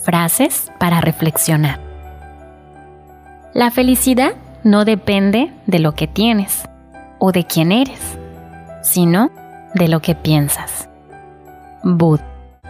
Frases para reflexionar. La felicidad no depende de lo que tienes o de quién eres, sino de lo que piensas. Bud.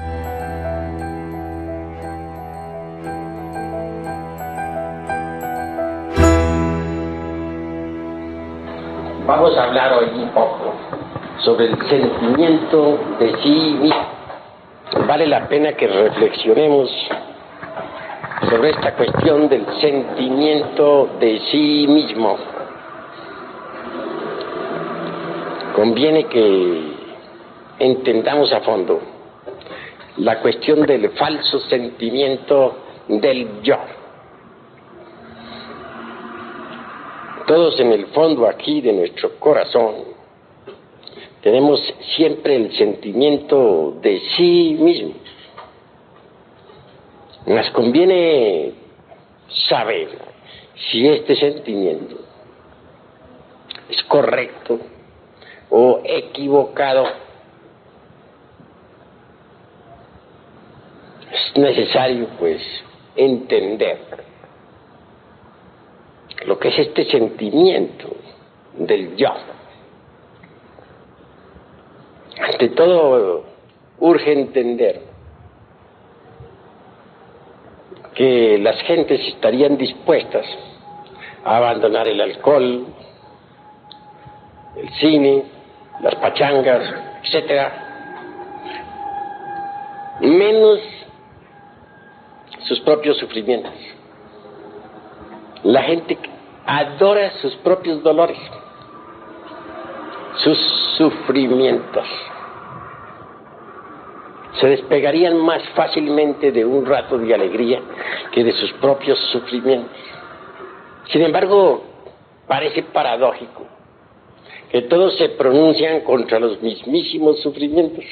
Vamos a hablar hoy un poco sobre el sentimiento de sí mismo. Vale la pena que reflexionemos sobre esta cuestión del sentimiento de sí mismo. Conviene que entendamos a fondo la cuestión del falso sentimiento del yo. Todos en el fondo aquí de nuestro corazón tenemos siempre el sentimiento de sí mismo. Nos conviene saber si este sentimiento es correcto o equivocado. Es necesario, pues, entender lo que es este sentimiento del yo. Ante todo, urge entender que las gentes estarían dispuestas a abandonar el alcohol, el cine, las pachangas, etcétera, menos sus propios sufrimientos. La gente adora sus propios dolores, sus sufrimientos. Se despegarían más fácilmente de un rato de alegría que de sus propios sufrimientos. Sin embargo, parece paradójico que todos se pronuncian contra los mismísimos sufrimientos,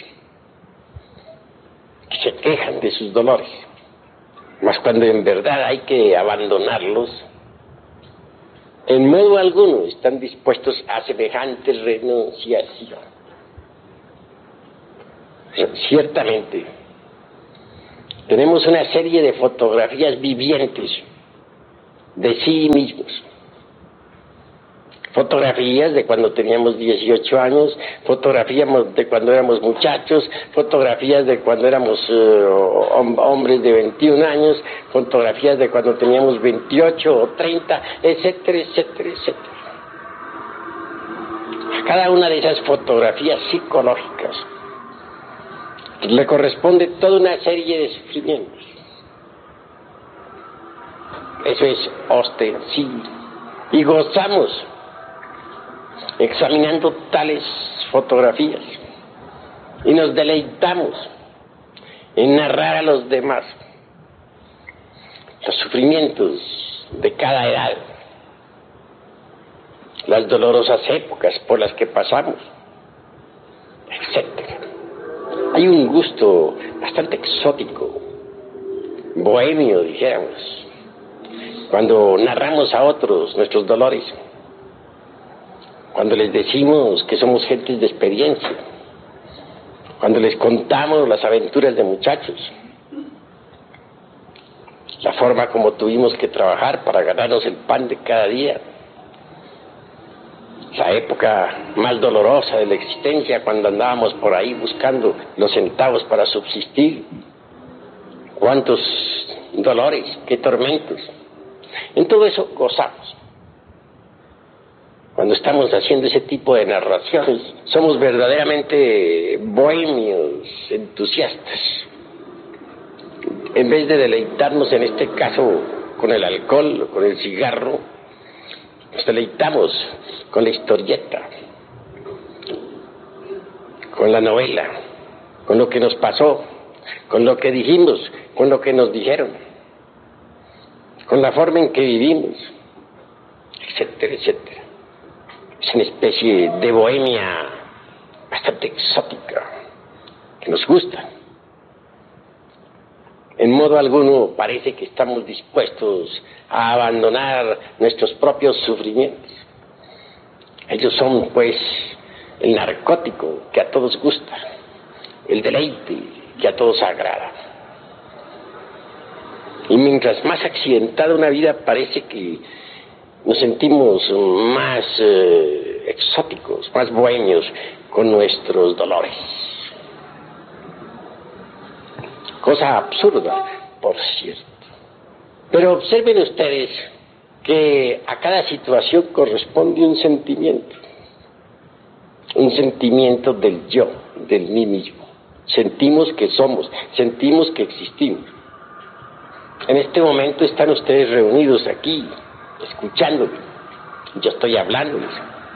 que se quejan de sus dolores, mas cuando en verdad hay que abandonarlos, en modo alguno están dispuestos a semejante renunciación. Ciertamente, tenemos una serie de fotografías vivientes de sí mismos. Fotografías de cuando teníamos 18 años, fotografías de cuando éramos muchachos, fotografías de cuando éramos hombres de 21 años, fotografías de cuando teníamos 28 o 30, etcétera, etcétera, etcétera. A cada una de esas fotografías psicológicas le corresponde toda una serie de sufrimientos. Eso es ostensible. Y gozamos examinando tales fotografías y nos deleitamos en narrar a los demás los sufrimientos de cada edad, las dolorosas épocas por las que pasamos, etcétera. Hay un gusto bastante exótico, bohemio, dijéramos, cuando narramos a otros nuestros dolores, cuando les decimos que somos gentes de experiencia, cuando les contamos las aventuras de muchachos, la forma como tuvimos que trabajar para ganarnos el pan de cada día, la época más dolorosa de la existencia, cuando andábamos por ahí buscando los centavos para subsistir. Cuántos dolores, qué tormentos. En todo eso gozamos. Cuando estamos haciendo ese tipo de narraciones, somos verdaderamente bohemios, entusiastas. En vez de deleitarnos, en este caso, con el alcohol, con el cigarro, nos deleitamos con la historieta, con la novela, con lo que nos pasó, con lo que dijimos, con lo que nos dijeron, con la forma en que vivimos, etcétera, etcétera. Es una especie de bohemia bastante exótica que nos gusta. En modo alguno parece que estamos dispuestos a abandonar nuestros propios sufrimientos. Ellos son, pues, el narcótico que a todos gusta, el deleite que a todos agrada. Y mientras más accidentada una vida, parece que nos sentimos más exóticos, más bohemios con nuestros dolores. Cosa absurda, por cierto. Pero observen ustedes que a cada situación corresponde un sentimiento del yo, del mí mismo. Sentimos que somos, sentimos que existimos. En este momento están ustedes reunidos aquí, escuchándome. Yo estoy hablándoles.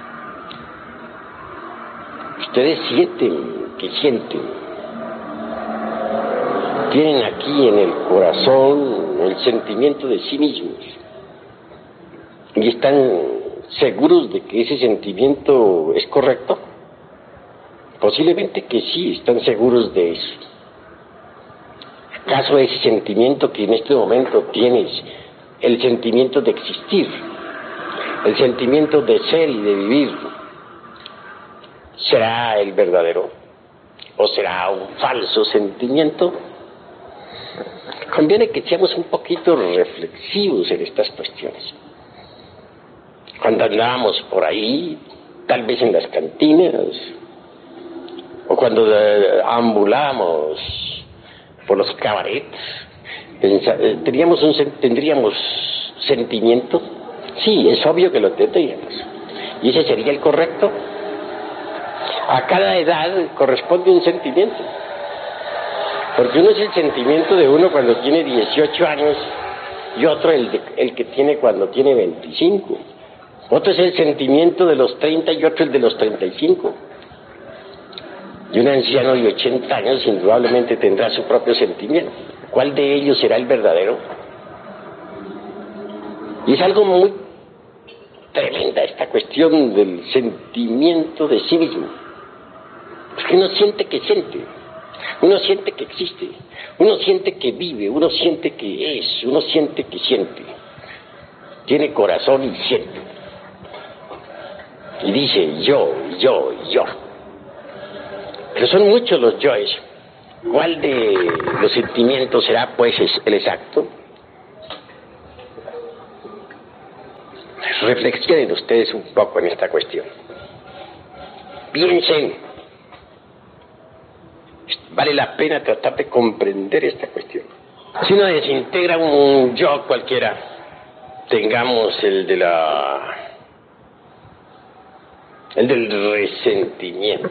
Ustedes sienten que sienten. Tienen aquí en el corazón el sentimiento de sí mismos. ¿Y están seguros de que ese sentimiento es correcto? Posiblemente que sí, están seguros de eso. ¿Acaso ese sentimiento que en este momento tienes, el sentimiento de existir, el sentimiento de ser y de vivir, será el verdadero? ¿O será un falso sentimiento? Conviene que seamos un poquito reflexivos en estas cuestiones. Cuando andábamos por ahí, tal vez en las cantinas, o cuando ambulábamos por los cabarets, tendríamos sentimiento. Sí, es obvio que lo tendríamos. ¿Y ese sería el correcto? A cada edad corresponde un sentimiento. Porque uno es el sentimiento de uno cuando tiene 18 años y otro el que tiene cuando tiene 25. Otro es el sentimiento de los 30 y otro el de los 35. Y un anciano de 80 años indudablemente tendrá su propio sentimiento. ¿Cuál de ellos será el verdadero? Y es algo muy tremenda esta cuestión del sentimiento de sí mismo. Porque uno siente que siente, uno siente que existe, uno siente que vive, uno siente que es, uno siente que siente. Tiene corazón y siente. Y dice yo. Pero son muchos los yoes. ¿Cuál de los sentimientos será pues el exacto? Reflexionen ustedes un poco en esta cuestión. Piensen. Vale la pena tratar de comprender esta cuestión. Si uno desintegra un yo cualquiera, tengamos el del resentimiento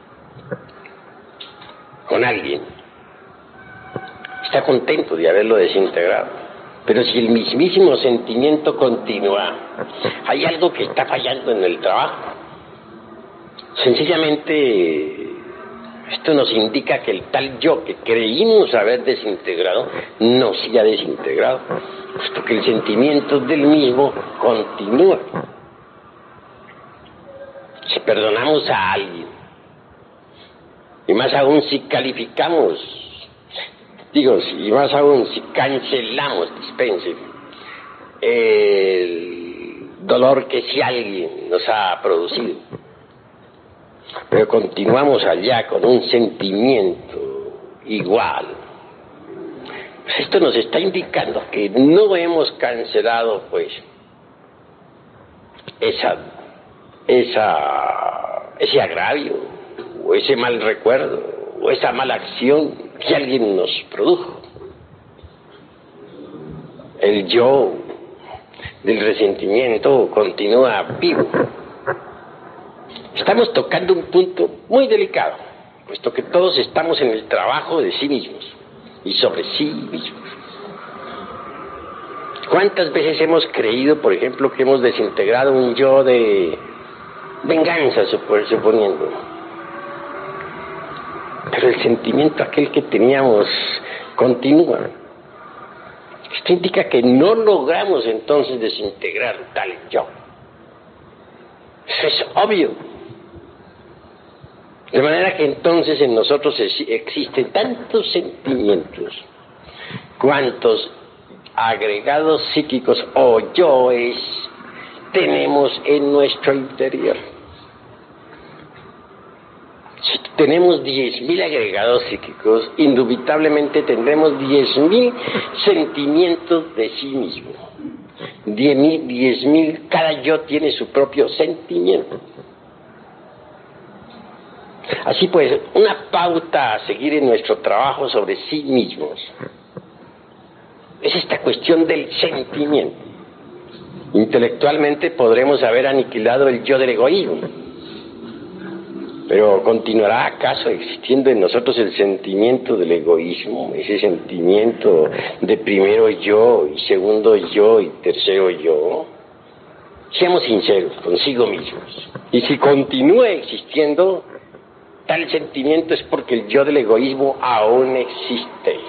con alguien, está contento de haberlo desintegrado. Pero si el mismísimo sentimiento continúa, hay algo que está fallando en el trabajo. Sencillamente, esto nos indica que el tal yo que creímos haber desintegrado, no se ha desintegrado, puesto que el sentimiento del mismo continúa. Si perdonamos a alguien, y más aún si calificamos, y más aún si cancelamos, dispensen, el dolor que si alguien nos ha producido, pero continuamos allá con un sentimiento igual, pues esto nos está indicando que no hemos cancelado pues ese agravio, o ese mal recuerdo, o esa mala acción que alguien nos produjo. El yo del resentimiento continúa vivo. Estamos tocando un punto muy delicado, puesto que todos estamos en el trabajo de sí mismos y sobre sí mismos. ¿Cuántas veces hemos creído, por ejemplo, que hemos desintegrado un yo de venganza, suponiendo? Pero el sentimiento aquel que teníamos continúa. Esto indica que no logramos entonces desintegrar tal yo. Eso es obvio. De manera que entonces en nosotros existen tantos sentimientos, cuantos agregados psíquicos o yoes tenemos en nuestro interior. tenemos 10.000 agregados psíquicos, indubitablemente tendremos 10.000 sentimientos de sí mismo. 10.000, cada yo tiene su propio sentimiento. Así pues, una pauta a seguir en nuestro trabajo sobre sí mismos es esta cuestión del sentimiento. Intelectualmente podremos haber aniquilado el yo del egoísmo, pero ¿continuará acaso existiendo en nosotros el sentimiento del egoísmo? Ese sentimiento de primero yo, y segundo yo, y tercero yo. Seamos sinceros consigo mismos. Y si continúa existiendo tal sentimiento es porque el yo del egoísmo aún existe.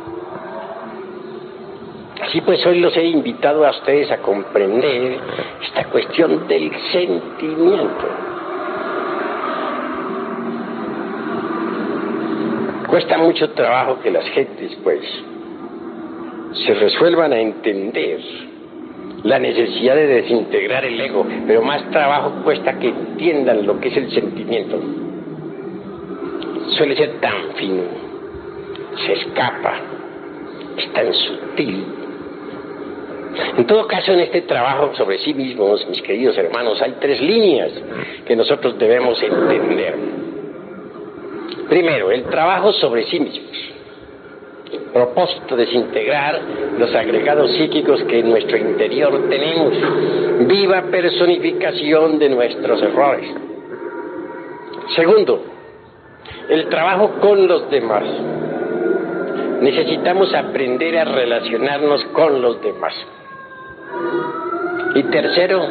Así pues, hoy los he invitado a ustedes a comprender esta cuestión del sentimiento. Cuesta mucho trabajo que las gentes, pues, se resuelvan a entender la necesidad de desintegrar el ego, pero más trabajo cuesta que entiendan lo que es el sentimiento. Suele ser tan fino, se escapa, es tan sutil. En todo caso, en este trabajo sobre sí mismos, mis queridos hermanos, hay 3 líneas que nosotros debemos entender. Primero, el trabajo sobre sí mismos. Propósito, desintegrar los agregados psíquicos que en nuestro interior tenemos. Viva personificación de nuestros errores. Segundo, el trabajo con los demás. Necesitamos aprender a relacionarnos con los demás. Y tercero,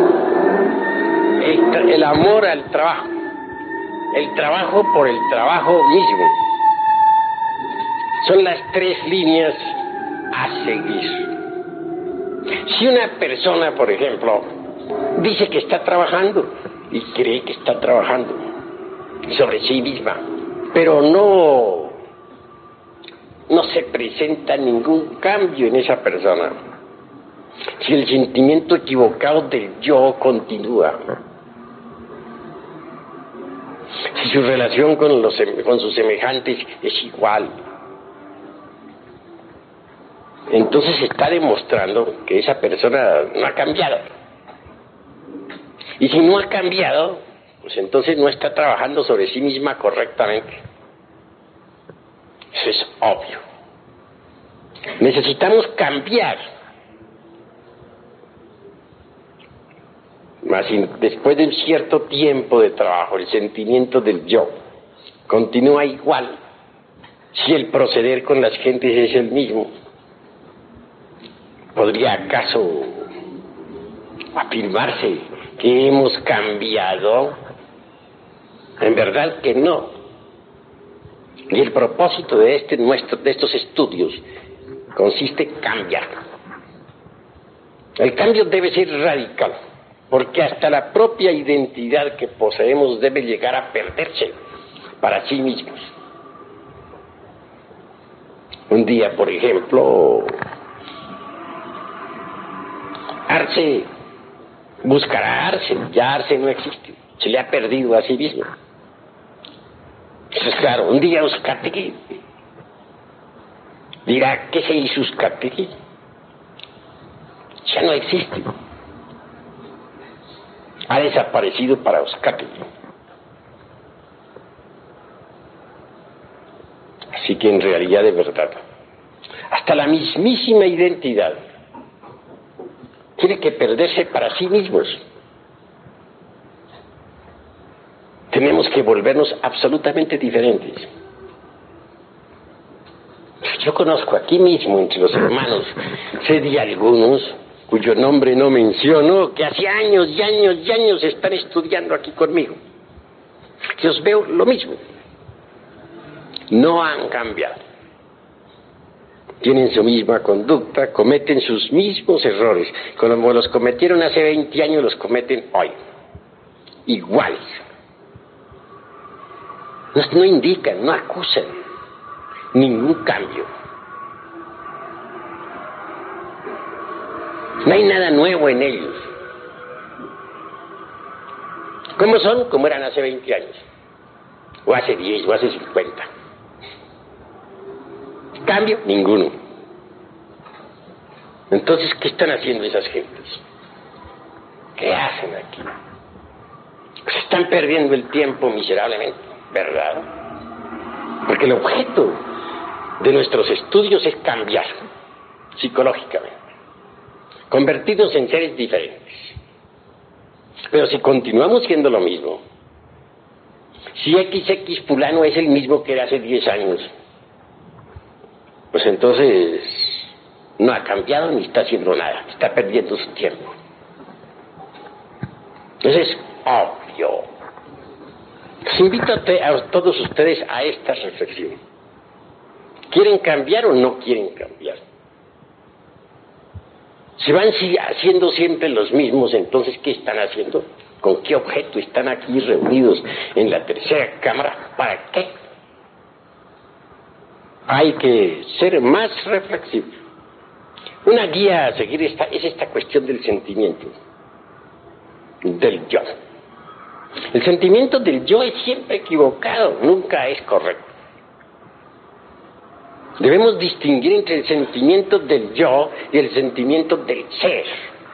el amor al trabajo. El trabajo por el trabajo mismo. Son las 3 líneas a seguir. Si una persona, por ejemplo, dice que está trabajando y cree que está trabajando sobre sí misma, pero no se presenta ningún cambio en esa persona, si el sentimiento equivocado del yo continúa, si su relación con sus semejantes es igual, entonces está demostrando que esa persona no ha cambiado. Y si no ha cambiado, pues entonces no está trabajando sobre sí misma correctamente. Eso es obvio. Necesitamos cambiar. Mas después de un cierto tiempo de trabajo, el sentimiento del yo continúa igual. Si el proceder con las gentes es el mismo, ¿podría acaso afirmarse que hemos cambiado? En verdad que no. Y el propósito de estos estudios consiste en cambiar. El cambio debe ser radical, porque hasta la propia identidad que poseemos debe llegar a perderse para sí mismos. Un día, por ejemplo, Arce buscará a Arce, ya Arce no existe, se le ha perdido a sí mismo. Eso es claro. Un día Uzcategui dirá, ¿qué se hizo Uzcategui? Ya no existe. Ha desaparecido para Uzcategui. Así que en realidad, de verdad, hasta la mismísima identidad tiene que perderse para sí mismos. Tenemos que volvernos absolutamente diferentes. Yo conozco aquí mismo entre los hermanos, sé de algunos cuyo nombre no menciono, que hace años y años y años están estudiando aquí conmigo. Yo os veo lo mismo. No han cambiado. Tienen su misma conducta, cometen sus mismos errores. Como los cometieron hace 20 años, los cometen hoy. Iguales. No indican, no acusan ningún cambio. No hay nada nuevo en ellos. ¿Cómo son? Como eran hace 20 años. o hace 10, o hace 50. Cambio, ninguno. Entonces, ¿qué están haciendo esas gentes? ¿Qué hacen aquí? Se están perdiendo el tiempo miserablemente, ¿verdad? Porque el objeto de nuestros estudios es cambiar psicológicamente, convertirnos en seres diferentes. Pero si continuamos siendo lo mismo, si XX fulano es el mismo que era hace 10 años, pues entonces no ha cambiado ni está haciendo nada, está perdiendo su tiempo. Entonces es obvio. Los invito a todos ustedes a esta reflexión. ¿Quieren cambiar o no quieren cambiar? Si van haciendo siempre los mismos, entonces ¿qué están haciendo? ¿Con qué objeto están aquí reunidos en la tercera cámara? ¿Para qué? Hay que ser más reflexivo. Una guía a seguir es esta cuestión del sentimiento, del yo. El sentimiento del yo es siempre equivocado, nunca es correcto. Debemos distinguir entre el sentimiento del yo y el sentimiento del ser.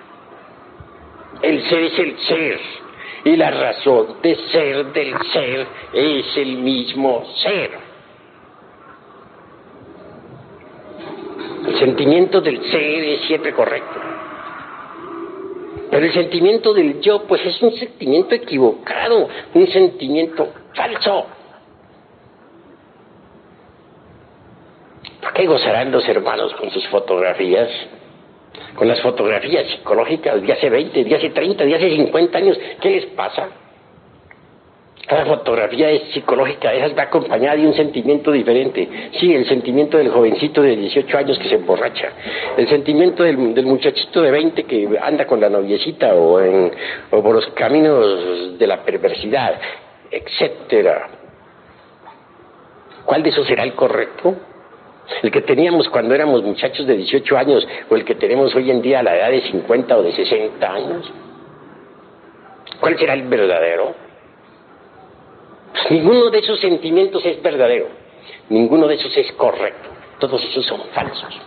El ser es el ser, y la razón de ser del ser es el mismo ser. El sentimiento del ser es siempre correcto. Pero el sentimiento del yo, pues es un sentimiento equivocado, un sentimiento falso. ¿Por qué gozarán los hermanos con sus fotografías? Con las fotografías psicológicas de hace 20, de hace 30, de hace 50 años. ¿Qué les pasa? Cada fotografía es psicológica, esa va acompañada de un sentimiento diferente. Sí, el sentimiento del jovencito de 18 años que se emborracha, el sentimiento del muchachito de 20 que anda con la noviecita o por los caminos de la perversidad, etcétera. ¿Cuál de esos será el correcto? ¿El que teníamos cuando éramos muchachos de 18 años o el que tenemos hoy en día a la edad de 50 o de 60 años? ¿Cuál será el verdadero? Pues ninguno de esos sentimientos es verdadero, ninguno de esos es correcto, todos esos son falsos.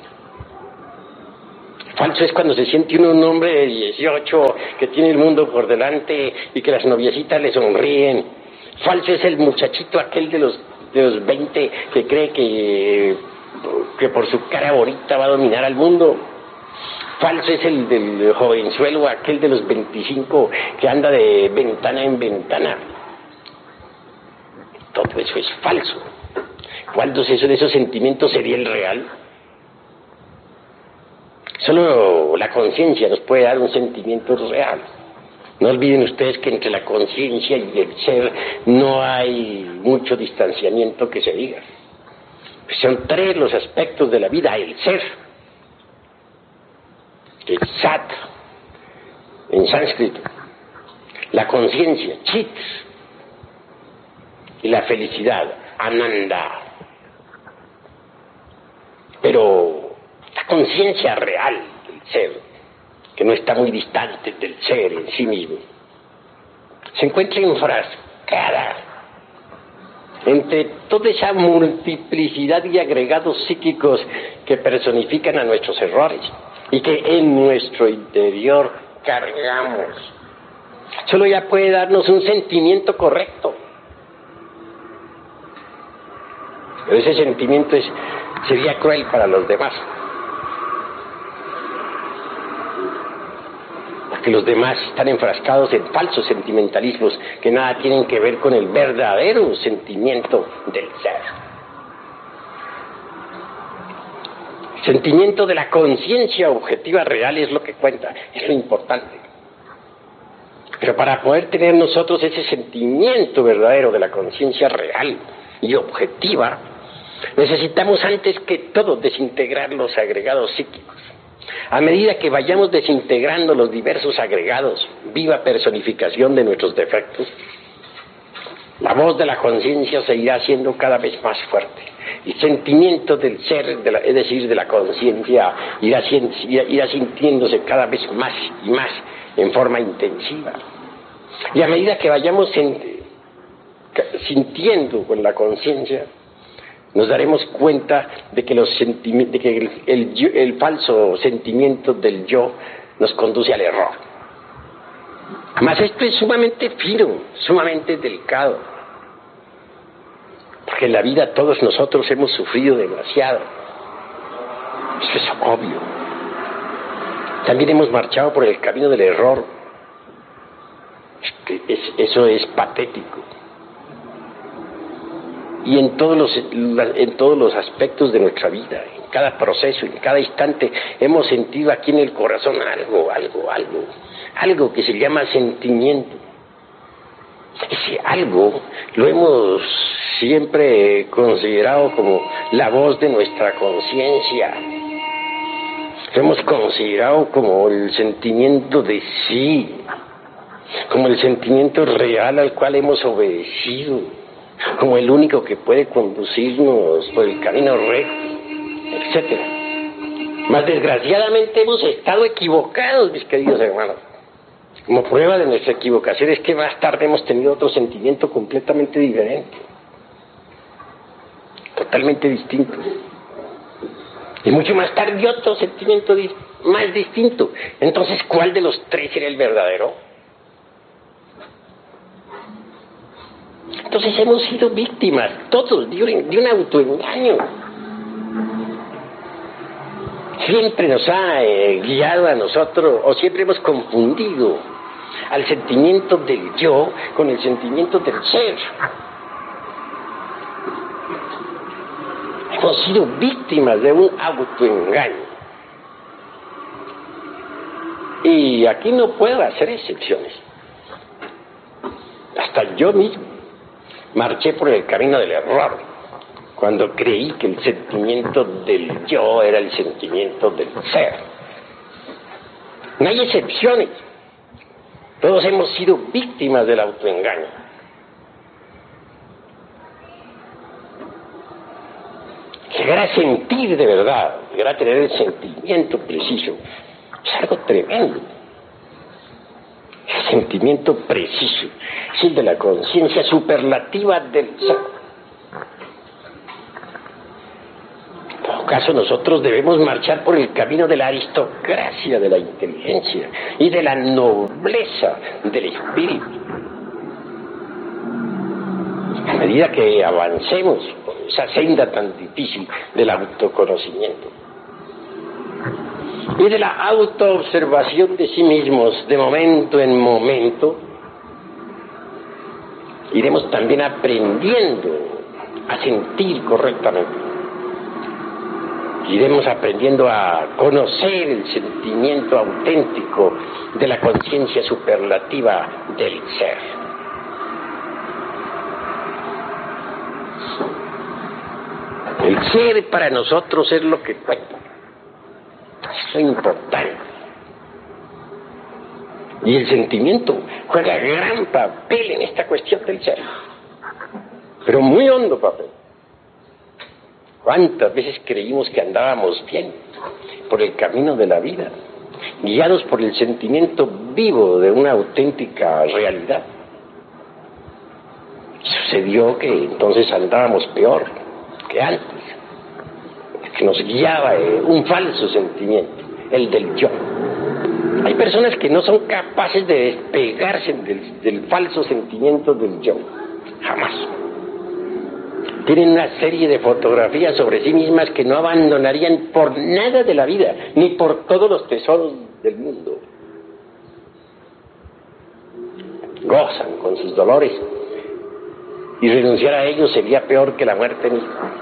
Falso es cuando se siente uno un hombre de 18 que tiene el mundo por delante y que las noviecitas le sonríen. Falso es el muchachito aquel de los 20 que cree que por su cara bonita va a dominar al mundo. Falso es el del jovenzuelo aquel de los 25 que anda de ventana en ventana. Todo eso es falso. ¿Cuál de esos sentimientos sería el real? Solo la conciencia nos puede dar un sentimiento real. No olviden ustedes que entre la conciencia y el ser no hay mucho distanciamiento que se diga. Son tres los aspectos de la vida: el ser, el sat en sánscrito, la conciencia, chit, y la felicidad, ananda. Pero la conciencia real del ser, que no está muy distante del ser en sí mismo, se encuentra enfrascada entre toda esa multiplicidad de agregados psíquicos que personifican a nuestros errores y que en nuestro interior cargamos. Solo ella puede darnos un sentimiento correcto. Pero ese sentimiento sería cruel para los demás. Porque los demás están enfrascados en falsos sentimentalismos que nada tienen que ver con el verdadero sentimiento del ser. El sentimiento de la conciencia objetiva real es lo que cuenta, es lo importante. Pero para poder tener nosotros ese sentimiento verdadero de la conciencia real y objetiva, necesitamos antes que todo desintegrar los agregados psíquicos. A medida que vayamos desintegrando los diversos agregados, viva personificación de nuestros defectos, la voz de la conciencia se irá haciendo cada vez más fuerte. El sentimiento del ser, es decir, de la conciencia, irá sintiéndose cada vez más y más en forma intensiva. Y a medida que vayamos sintiendo con la conciencia, nos daremos cuenta de que, el falso sentimiento del yo nos conduce al error. Mas esto es sumamente fino, sumamente delicado, porque en la vida todos nosotros hemos sufrido demasiado. Eso es obvio. También hemos marchado por el camino del error. Eso es patético. Y en todos los aspectos de nuestra vida, en cada proceso, en cada instante, hemos sentido aquí en el corazón algo que se llama sentimiento. Ese algo lo hemos siempre considerado como la voz de nuestra conciencia. Lo hemos considerado como el sentimiento de sí, como el sentimiento real al cual hemos obedecido, como el único que puede conducirnos por el camino recto, etc. Mas desgraciadamente hemos estado equivocados, mis queridos hermanos. Como prueba de nuestra equivocación es que más tarde hemos tenido otro sentimiento completamente diferente, totalmente distinto. Y mucho más tarde otro sentimiento más distinto. Entonces, ¿cuál de los tres era el verdadero? Entonces hemos sido víctimas, todos, de un autoengaño. Siempre nos ha guiado a nosotros, o siempre hemos confundido al sentimiento del yo con el sentimiento del ser. Hemos sido víctimas de un autoengaño. Y aquí no puedo hacer excepciones. Hasta yo mismo marché por el camino del error cuando creí que el sentimiento del yo era el sentimiento del ser. No hay excepciones. Todos hemos sido víctimas del autoengaño. Llegar a sentir de verdad, llegar a tener el sentimiento preciso, es algo tremendo. El sentimiento preciso es el de la conciencia superlativa del ser. En todo caso, nosotros debemos marchar por el camino de la aristocracia de la inteligencia y de la nobleza del espíritu. A medida que avancemos por esa senda tan difícil del autoconocimiento y de la autoobservación de sí mismos de momento en momento, iremos también aprendiendo a sentir correctamente. Iremos aprendiendo a conocer el sentimiento auténtico de la conciencia superlativa del ser. El ser para nosotros es lo que cuenta. Es lo importante. Y el sentimiento juega gran papel en esta cuestión del ser. Pero muy hondo papel. ¿Cuántas veces creímos que andábamos bien por el camino de la vida, guiados por el sentimiento vivo de una auténtica realidad? Sucedió que entonces andábamos peor que antes, que nos guiaba un falso sentimiento, el del yo. Hay personas que no son capaces de despegarse del falso sentimiento del yo, jamás. Tienen una serie de fotografías sobre sí mismas que no abandonarían por nada de la vida, ni por todos los tesoros del mundo. Gozan con sus dolores, y renunciar a ellos sería peor que la muerte misma.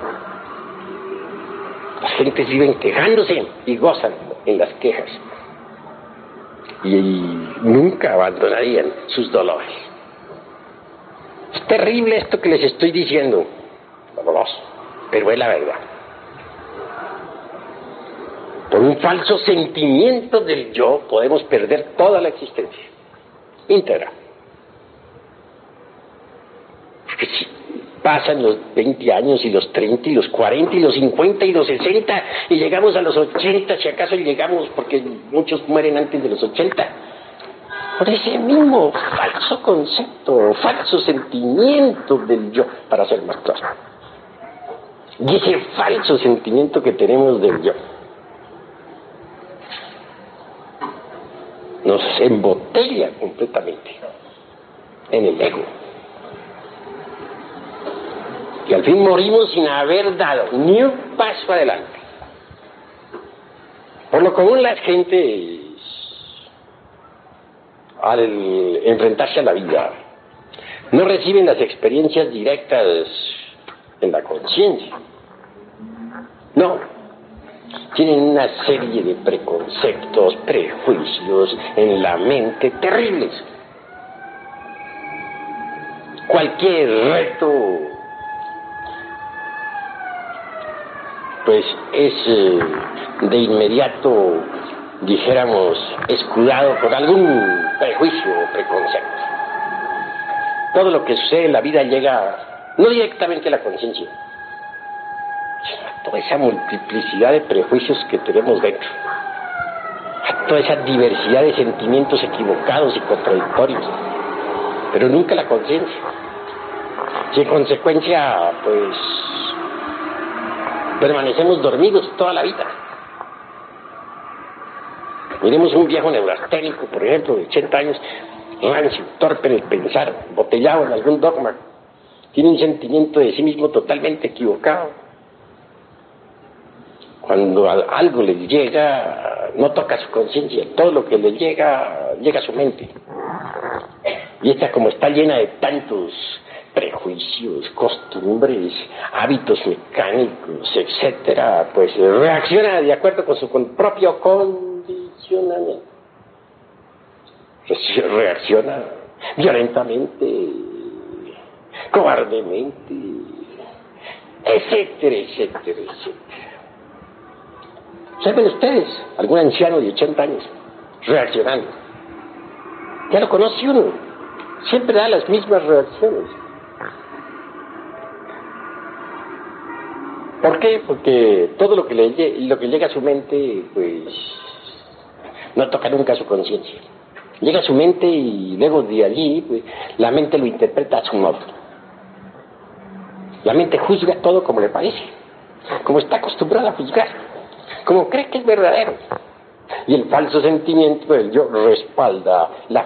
Las gentes viven quejándose y gozan en las quejas, y nunca abandonarían sus dolores. Es terrible esto que les estoy diciendo, doloroso, pero es la verdad. Por un falso sentimiento del yo podemos perder toda la existencia íntegra. Porque si pasan los 20 años y los 30 y los 40 y los 50 y los 60 y llegamos a los 80, si acaso llegamos, porque muchos mueren antes de los 80. por ese mismo falso concepto, falso sentimiento del yo, para ser más claro. Y ese falso sentimiento que tenemos del yo nos embotella completamente en el ego. Y al fin morimos sin haber dado ni un paso adelante. Por lo común las gentes, al enfrentarse a la vida, no reciben las experiencias directas en la conciencia. No, tienen una serie de preconceptos, prejuicios en la mente terribles. Cualquier reto pues es de inmediato, dijéramos, escudado por algún prejuicio o preconcepto. Todo lo que sucede en la vida llega no directamente a la conciencia, sino a toda esa multiplicidad de prejuicios que tenemos dentro, a toda esa diversidad de sentimientos equivocados y contradictorios, pero nunca la conciencia. Y en consecuencia, pues, permanecemos dormidos toda la vida. Miremos un viejo neurasténico, por ejemplo, de 80 años, rancio, torpe en el pensar, botellado en algún dogma, tiene un sentimiento de sí mismo totalmente equivocado. Cuando algo le llega, no toca su conciencia, todo lo que le llega, llega a su mente. Y esta, como está llena de tantos prejuicios, costumbres, hábitos mecánicos, etcétera, pues reacciona de acuerdo con su propio condicionamiento. Reacciona violentamente, cobardemente, etcétera, etcétera, etcétera. ¿Saben ustedes algún anciano de 80 años reaccionando? Ya lo conoce uno, siempre da las mismas reacciones. ¿Por qué? Porque todo lo que llega a su mente, pues, no toca nunca su conciencia. Llega a su mente y luego de allí, pues, la mente lo interpreta a su modo. La mente juzga todo como le parece, como está acostumbrada a juzgar, como cree que es verdadero. Y el falso sentimiento del yo respalda la